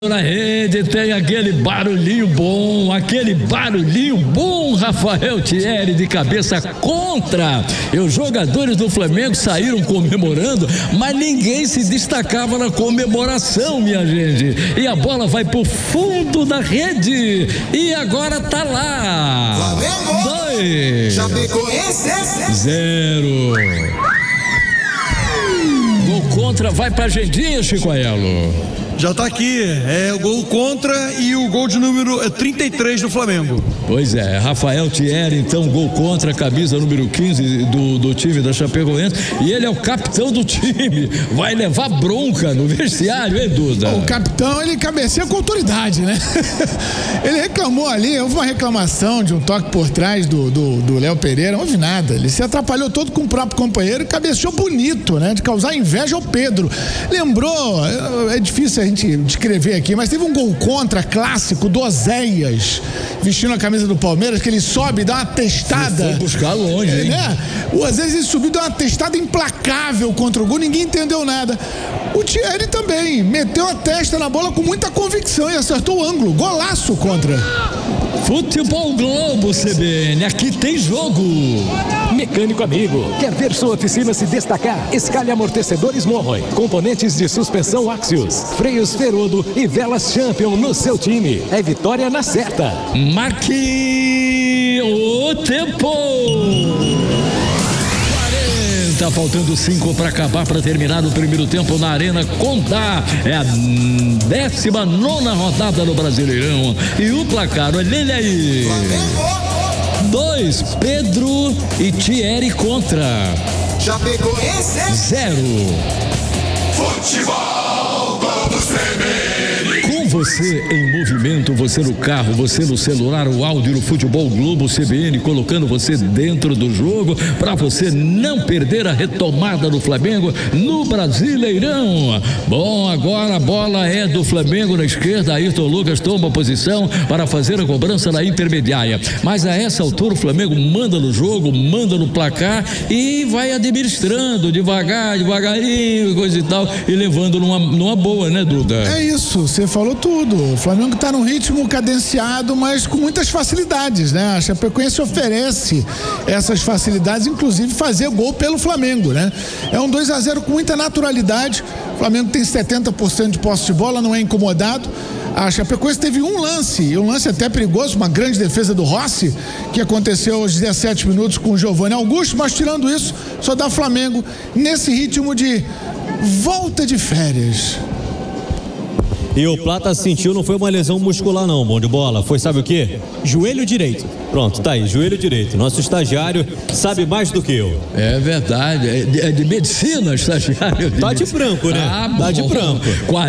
Na rede tem aquele barulhinho bom, Rafael Thierry de cabeça contra. E os jogadores do Flamengo saíram comemorando, mas ninguém se destacava na comemoração, minha gente. E a bola vai pro fundo da rede. E agora tá lá. Flamengo 2 0. Gol contra, vai pra Gendinha, Chicoelo. Já tá aqui, o gol contra e o gol de número 33 do Flamengo. Pois é, Rafael Thierry, então, gol contra, camisa número 15 do time da Chapecoense, e ele é o capitão do time, vai levar bronca no vestiário, hein, Duda? O capitão, ele cabeceia com autoridade, né? Ele reclamou ali, houve uma reclamação de um toque por trás do Léo Pereira, não houve nada, ele se atrapalhou todo com o próprio companheiro e cabeceou bonito, né? De causar inveja ao Pedro. Lembrou, é difícil a gente descrever aqui, mas teve um gol contra clássico do Oséias, vestindo a camisa do Palmeiras, que ele sobe e dá uma testada. Foi buscar longe, hein? Né? O Oséias, ele subiu e deu uma testada implacável contra o gol, ninguém entendeu nada. O Thierry também meteu a testa na bola com muita convicção e acertou o ângulo, golaço contra. Futebol Globo, CBN, aqui tem jogo. Mecânico amigo, quer ver sua oficina se destacar? Escale amortecedores Morroy, componentes de suspensão Axios, freios Ferodo e velas Champion no seu time. É vitória na certa. Marque o tempo. Tá faltando 5 para acabar, para terminar o primeiro tempo na Arena Condá. É a 19ª rodada no Brasileirão. E o placar, olha ele aí. 2, Pedro e Thierry contra. Chapecoense 0. Futebol Globo CBN. Com você em movimento, você no carro, você no celular, o áudio no Futebol Globo CBN, colocando você dentro do jogo, para você não perder a retomada do Flamengo no Brasileirão. Bom, agora a bola é do Flamengo na esquerda, Ayrton Lucas toma posição para fazer a cobrança na intermediária, mas a essa altura o Flamengo manda no jogo, manda no placar e vai administrando devagarinho, coisa e tal, e levando numa boa, né, Duda? É isso, você falou tudo. O Flamengo está num ritmo cadenciado, mas com muitas facilidades, né? A Chapecoense oferece essas facilidades, inclusive fazer gol pelo Flamengo, né? É um 2-0 com muita naturalidade. O Flamengo tem 70% de posse de bola, não é incomodado. A Chapecoense teve um lance até perigoso, uma grande defesa do Rossi, que aconteceu aos 17 minutos com o Giovanni Augusto, mas tirando isso, só dá Flamengo nesse ritmo de volta de férias. E o Plata sentiu, não foi uma lesão muscular não, bom de bola, foi sabe o quê? Joelho direito. Pronto, tá aí, joelho direito. Nosso estagiário sabe mais do que eu. É verdade, é de medicina, estagiário. Tá de branco, né? Tá de branco.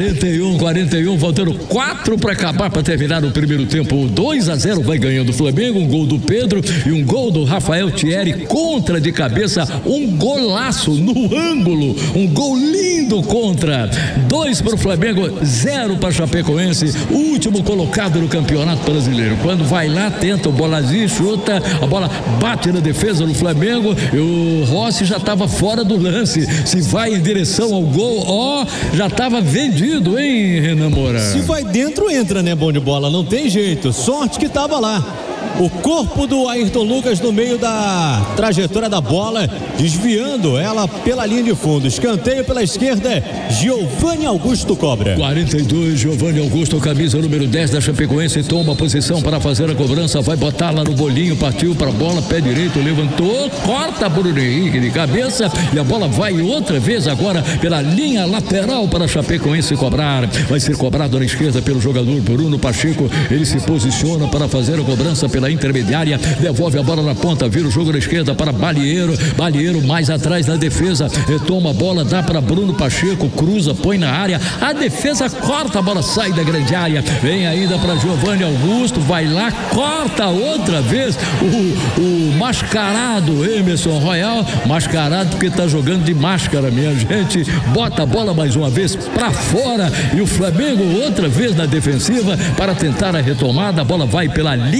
41, faltando 4 para acabar, para terminar o primeiro tempo. 2-0 vai ganhando o Flamengo, um gol do Pedro e um gol do Rafael Thierry contra de cabeça, um golaço no ângulo, um gol lindo contra. 2 para o Flamengo, 0 para Chapecoense, o último colocado no Campeonato Brasileiro. Quando vai lá, tenta o Bolazinho, chuta, a bola bate na defesa do Flamengo e o Rossi já estava fora do lance. Se vai em direção ao gol, já estava vendido, hein, Renan Moura? Se vai dentro, entra, né, bom de bola, não tem jeito, sorte que estava lá. O corpo do Ayrton Lucas no meio da trajetória da bola, desviando ela pela linha de fundo. Escanteio pela esquerda, Giovanni Augusto cobra. 42, Giovanni Augusto, camisa número 10 da Chapecoense, toma posição para fazer a cobrança, vai botar lá no bolinho, partiu para a bola, pé direito, levantou, corta Bruno Henrique de cabeça e a bola vai outra vez agora pela linha lateral para a Chapecoense cobrar. Vai ser cobrado na esquerda pelo jogador Bruno Pacheco, ele se posiciona para fazer a cobrança pela intermediária, devolve a bola na ponta, vira o jogo na esquerda para Balieiro mais atrás na defesa, retoma a bola, dá para Bruno Pacheco, cruza, põe na área, a defesa corta, a bola sai da grande área, vem ainda para Giovanni Augusto, vai lá, corta outra vez o mascarado Emerson Royal, mascarado porque tá jogando de máscara, minha gente, bota a bola mais uma vez para fora e o Flamengo outra vez na defensiva para tentar a retomada, a bola vai pela linha lateral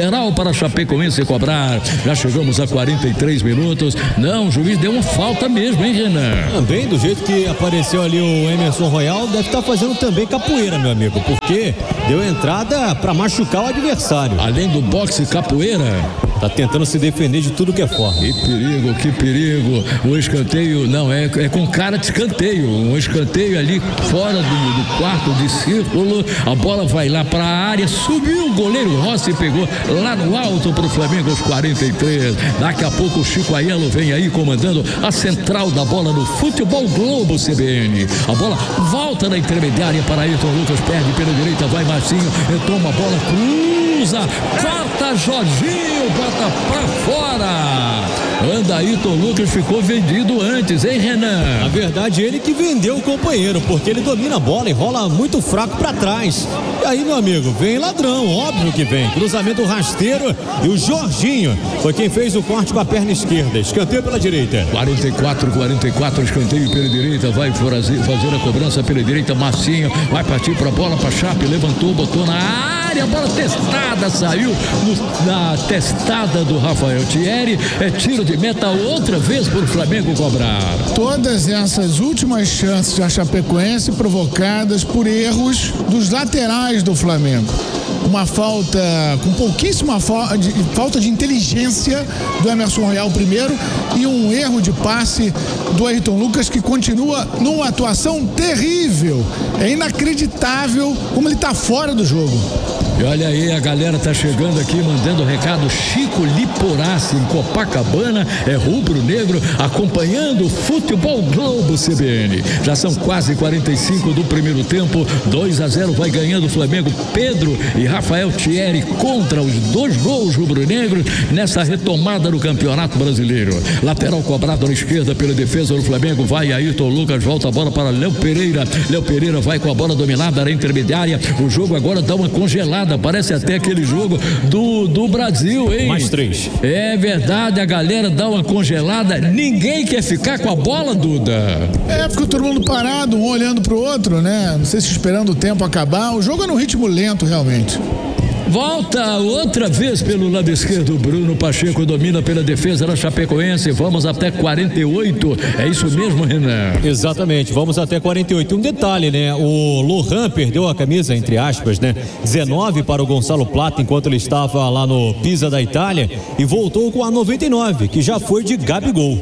lateral para Chapecoense cobrar. Já chegamos a 43 minutos. Não, o juiz deu uma falta mesmo, hein, Renan? Também, do jeito que apareceu ali o Emerson Royal, deve estar fazendo também capoeira, meu amigo, porque deu entrada para machucar o adversário. Além do boxe, capoeira. Tá tentando se defender de tudo que é forma. Que perigo, que perigo. O escanteio, não, é com cara de escanteio. Um escanteio ali fora do quarto de círculo. A bola vai lá para a área. Subiu o goleiro Rossi, pegou lá no alto pro Flamengo aos 43. Daqui a pouco o Chico Aiello vem aí comandando a central da bola no Futebol Globo CBN. A bola volta na intermediária para Ayrton Lucas, perde pela direita, vai Marcinho, retoma a bola, cruza, corta Jorginho, bota pra fora. Anda, Ayrton Lucas ficou vendido antes, hein, Renan? Na verdade, ele que vendeu o companheiro, porque ele domina a bola e rola muito fraco pra trás. E aí, meu amigo, vem ladrão, óbvio que vem. Cruzamento rasteiro e o Jorginho foi quem fez o corte com a perna esquerda. Escanteio pela direita. 44, escanteio pela direita, vai fazer a cobrança pela direita, Marcinho, vai partir pra bola, pra Chape, levantou, botou na área, bola testada, saiu na testada do Rafael Thierry, é tiro de meta outra vez para o Flamengo cobrar. Todas essas últimas chances da Chapecoense provocadas por erros dos laterais do Flamengo. Uma falta com pouquíssima falta de inteligência do Emerson Royal primeiro e um erro de passe do Ayrton Lucas, que continua numa atuação terrível. É inacreditável como ele está fora do jogo. E olha aí, a galera tá chegando aqui mandando recado. Chico Liporassi em Copacabana, é rubro-negro, acompanhando o Futebol Globo CBN. Já são quase 45 do primeiro tempo, 2-0 vai ganhando o Flamengo. Pedro e Rafael Thierry contra os 2 gols rubro-negros nessa retomada do Campeonato Brasileiro. Lateral cobrado na esquerda pela defesa do Flamengo, vai Ayrton Lucas, volta a bola para Léo Pereira. Léo Pereira vai com a bola dominada na intermediária. O jogo agora dá uma congelada. Parece até aquele jogo do Brasil, hein? Mais 3. É verdade, a galera dá uma congelada. Ninguém quer ficar com a bola, Duda. Ficou todo mundo parado, um olhando pro outro, né? Não sei se esperando o tempo acabar. O jogo é num ritmo lento, realmente. Volta outra vez pelo lado esquerdo, Bruno Pacheco domina pela defesa da Chapecoense, vamos até 48, é isso mesmo, Renan? Exatamente, vamos até 48. Um detalhe, né, o Lohan perdeu a camisa, entre aspas, né, 19 para o Gonçalo Plata, enquanto ele estava lá no Pisa da Itália, e voltou com a 99, que já foi de Gabigol.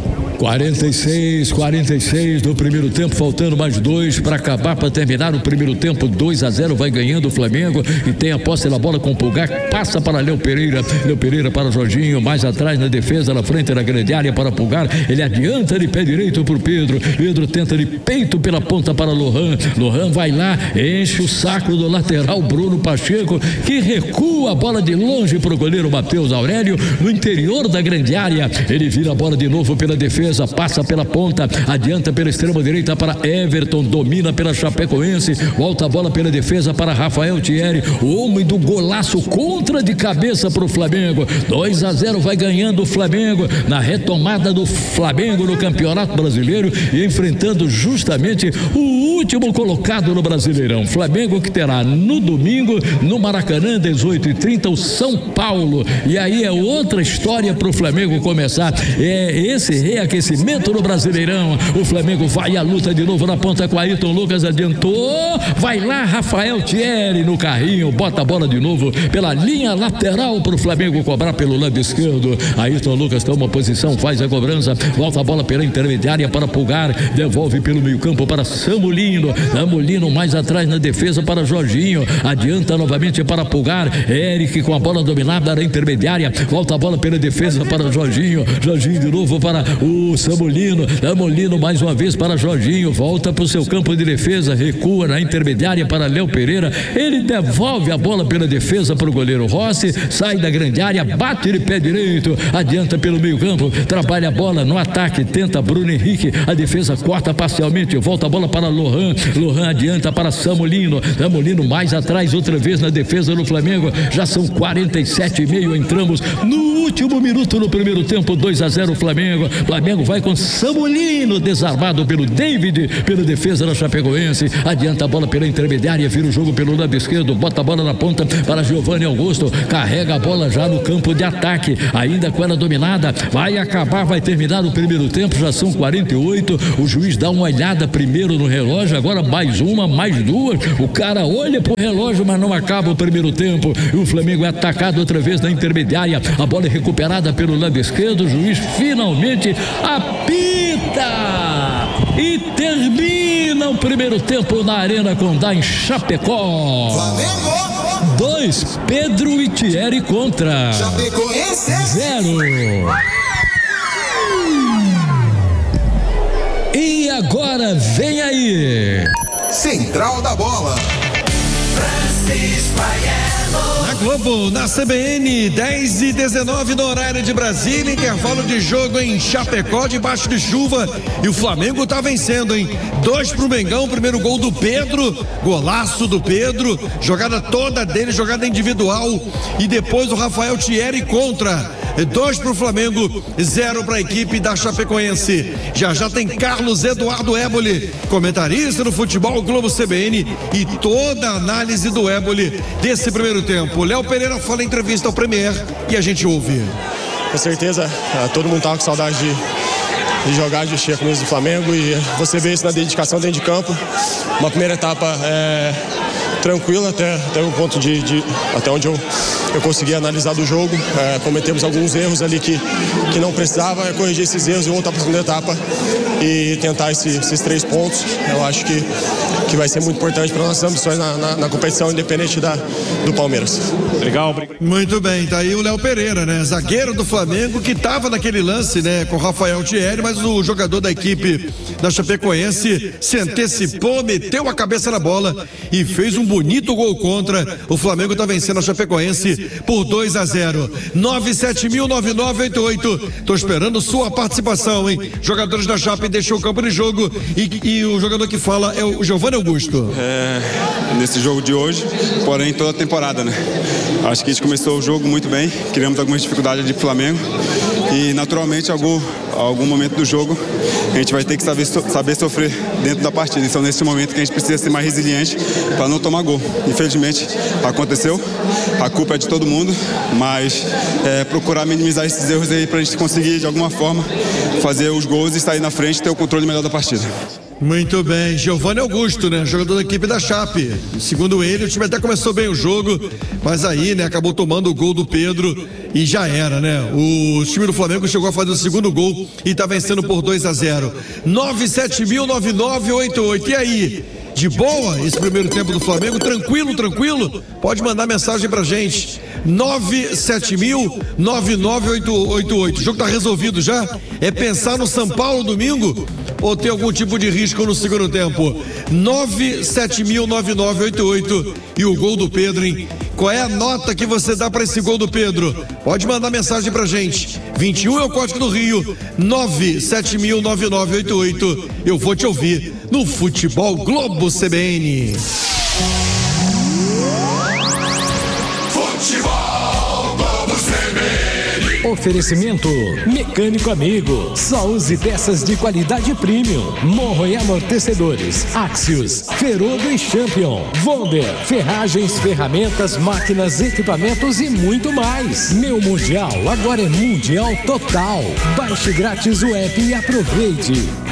46 do primeiro tempo, faltando mais 2 para acabar, para terminar o primeiro tempo. 2-0 vai ganhando o Flamengo e tem a posse da bola com o Pulgar, passa para Léo Pereira para Jorginho, mais atrás na defesa, na frente da grande área para Pulgar, ele adianta de pé direito para o Pedro tenta de peito pela ponta para Lohan vai lá, enche o saco do lateral Bruno Pacheco, que recua a bola de longe para o goleiro Matheus Aurélio, no interior da grande área, ele vira a bola de novo pela defesa, passa pela ponta, adianta pela extrema direita para Everton, domina pela Chapecoense, volta a bola pela defesa para Rafael Thierry, o homem do golaço, contra de cabeça para o Flamengo. 2-0 vai ganhando o Flamengo na retomada do Flamengo no Campeonato Brasileiro e enfrentando justamente o último colocado no Brasileirão. Flamengo que terá no domingo no Maracanã 18h30 o São Paulo, e aí é outra história para o Flamengo começar, esse reaquecimento no Brasileirão. O Flamengo vai à luta de novo na ponta com Ayrton Lucas, adiantou, vai lá Rafael Thierry no carrinho, bota a bola de novo pela linha lateral para o Flamengo cobrar pelo lado esquerdo. Ayrton Lucas toma posição, faz a cobrança, volta a bola pela intermediária para Pulgar, devolve pelo meio campo para Samulino mais atrás na defesa para Jorginho, adianta novamente para Pulgar, Eric com a bola dominada na intermediária, volta a bola pela defesa para Jorginho de novo para o Samulino mais uma vez para Jorginho, volta para o seu campo de defesa, recua na intermediária para Léo Pereira, ele devolve a bola pela defesa para o goleiro Rossi, sai da grande área, bate de pé direito, adianta pelo meio campo, trabalha a bola no ataque, tenta Bruno Henrique, a defesa corta parcialmente, volta a bola para Lohan adianta para Samulino mais atrás outra vez na defesa do Flamengo, já são 47,5, entramos no último minuto no primeiro tempo, 2-0 Flamengo Flamengo vai com Samulino, desarmado pelo David, pela defesa da Chapecoense. Adianta a bola pela intermediária, vira o jogo pelo lado esquerdo, bota a bola na ponta para Giovanni Augusto, carrega a bola já no campo de ataque, ainda com ela dominada, vai acabar, vai terminar o primeiro tempo, já são 48, o juiz dá uma olhada primeiro no relógio, agora mais uma, mais duas, o cara olha pro relógio, mas não acaba o primeiro tempo, e o Flamengo é atacado outra vez na intermediária, a bola é recuperada pelo lado esquerdo, o juiz finalmente apita e termina o primeiro tempo na Arena Condá em Chapecó. Flamengo 2, Pedro e Thierry contra Chapecoense 0. E agora vem aí Central da Bola. Na Globo, na CBN, 10h19 no horário de Brasília, intervalo de jogo em Chapecó, debaixo de chuva, e o Flamengo tá vencendo, hein? 2 pro Mengão, primeiro gol do Pedro, golaço do Pedro, jogada toda dele, jogada individual, e depois o Rafael Thierry contra. 2 pro Flamengo, 0 pra equipe da Chapecoense. Já tem Carlos Eduardo Éboli, comentarista do Futebol Globo CBN, e toda a análise do Éboli desse primeiro tempo. Léo Pereira fala em entrevista ao Premier e a gente ouve. Com certeza, todo mundo tava com saudade de jogar, de vestir a camisa do Flamengo, e você vê isso na dedicação dentro de campo. Uma primeira etapa tranquila até o ponto até onde eu consegui analisar do jogo. Cometemos alguns erros ali que não precisava, corrigir esses erros e voltar para a segunda etapa e tentar esses 3 pontos. Eu acho que vai ser muito importante para nossas ambições na competição, independente do Palmeiras. Legal. Muito bem, tá aí o Léo Pereira, né? Zagueiro do Flamengo, que tava naquele lance, né? Com o Rafael Thierry, mas o jogador da equipe da Chapecoense se antecipou, meteu a cabeça na bola e fez um bonito gol contra. O Flamengo tá vencendo a Chapecoense por 2-0. 9709988. Tô esperando sua participação, hein? Jogadores da Chape deixou o campo de jogo e o jogador que fala é o Giovanni Augusto. Nesse jogo de hoje, porém toda a temporada, né? Acho que a gente começou o jogo muito bem, criamos algumas dificuldades de Flamengo e naturalmente algum momento do jogo a gente vai ter que saber sofrer dentro da partida. Então nesse momento que a gente precisa ser mais resiliente para não tomar gol. Infelizmente aconteceu, a culpa é de todo mundo, mas procurar minimizar esses erros aí para a gente conseguir de alguma forma fazer os gols e sair na frente e ter o controle melhor da partida. Muito bem, Giovanni Augusto, né? Jogador da equipe da Chape. Segundo ele, o time até começou bem o jogo, mas aí, né, acabou tomando o gol do Pedro e já era, né? O time do Flamengo chegou a fazer o segundo gol e tá vencendo por 2-0. 9709988. E aí? De boa esse primeiro tempo do Flamengo? Tranquilo? Pode mandar mensagem pra gente. 9709988. O jogo tá resolvido já? É pensar no São Paulo domingo? Ou tem algum tipo de risco no segundo tempo? 9709988. E o gol do Pedro, hein? Qual é a nota que você dá para esse gol do Pedro? Pode mandar mensagem pra gente. 21 é o código do Rio. 9709988. Eu vou te ouvir no Futebol Globo CBN. Futebol Globo CBN. Oferecimento Mecânico Amigo. Só use peças de qualidade premium. Morro e amortecedores. Axios, Ferodo e Champion. Vonder, ferragens, ferramentas, máquinas, equipamentos e muito mais. Meu Mundial agora é Mundial Total. Baixe grátis o app e aproveite.